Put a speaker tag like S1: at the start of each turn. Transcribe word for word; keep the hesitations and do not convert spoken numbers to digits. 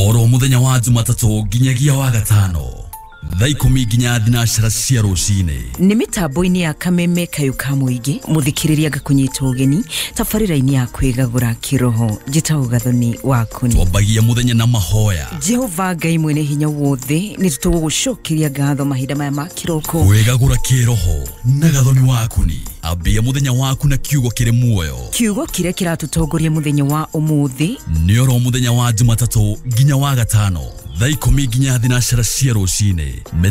S1: oro muthenya wa Jumatatu nginyagia wa gatano thaa ikumi nginya thinashara cia rucine
S2: ni mitambo-ini ya Kameme Kayuka Muingi muthikiriria ngakunyita ugeni tabarira-ini ya kwigagura kiroho njita ugathoni waku
S1: twambagia muthenya na mahoya.
S2: Jehova Ngai mwene hinya wothe ni tugugucokeria ngatho mahinda maya ma kiroko
S1: kwigagura kiroho na gathoni waku ni ambia muthenya waku na kiugo kiri muoyo.
S2: Kiugo kire kiratutongoria muthenya wa umuthi
S1: ni oro muthenya wa Jumatatu nginya wa gatano thaa ikumi nginya thinashara cia rucine.